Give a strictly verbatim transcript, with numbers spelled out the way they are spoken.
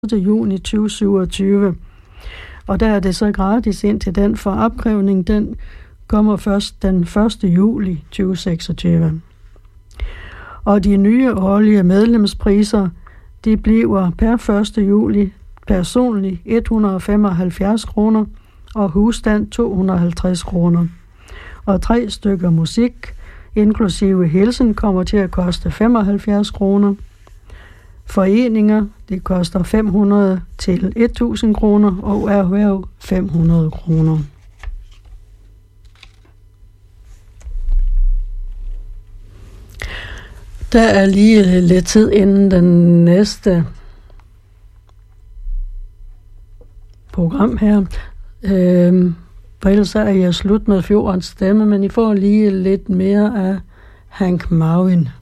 juni tyve syvogtyve. Og der er det så gratis indtil den, for opkrævning den kommer først den første juli tyve seksogtyve. Og de nye årlige medlemspriser, de bliver per første juli personlig et hundrede og femoghalvfjerds kroner og husstand to hundrede og halvtreds kroner. Og tre stykker musik, inklusive hilsen, kommer til at koste femoghalvfjerds kroner. Foreninger, det koster fem hundrede til tusind kroner, og erhverv fem hundrede kroner. Der er lige lidt tid inden den næste program her. Øhm, for ellers er jeg slut med Fjordens Stemme, men I får lige lidt mere af Hank Marvin.